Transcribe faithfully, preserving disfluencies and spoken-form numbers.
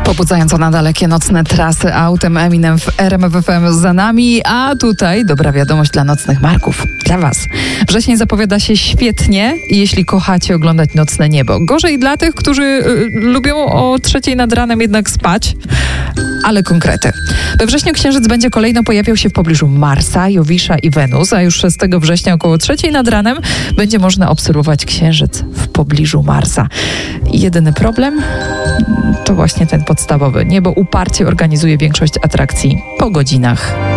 Pobudzająco na dalekie nocne trasy autem Eminem w R M F F M za nami, a tutaj dobra wiadomość dla nocnych Marków, dla was. Wrzesień zapowiada się świetnie, jeśli kochacie oglądać nocne niebo. Gorzej dla tych, którzy y, lubią o trzeciej nad ranem jednak spać, ale konkrety. We wrześniu księżyc będzie kolejno pojawiał się w pobliżu Marsa, Jowisza i Wenus, a już szóstego września około trzeciej nad ranem będzie można obserwować księżyc w pobliżu Marsa. Jedyny problem to właśnie ten podstawowy. Niebo uparcie organizuje większość atrakcji po godzinach